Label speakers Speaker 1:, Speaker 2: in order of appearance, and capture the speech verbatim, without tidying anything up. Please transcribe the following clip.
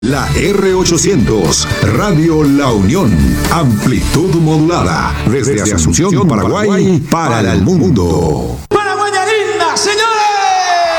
Speaker 1: La R ochocientos, Radio La Unión, amplitud modulada, desde Asunción, Paraguay, para el mundo.